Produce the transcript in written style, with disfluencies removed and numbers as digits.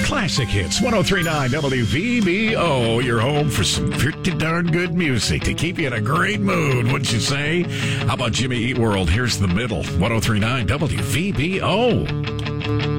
Classic Hits, 1039 WVBO, your home for some pretty darn good music to keep you in a great mood, wouldn't you say? How about Jimmy Eat World? Here's the middle, 1039 WVBO.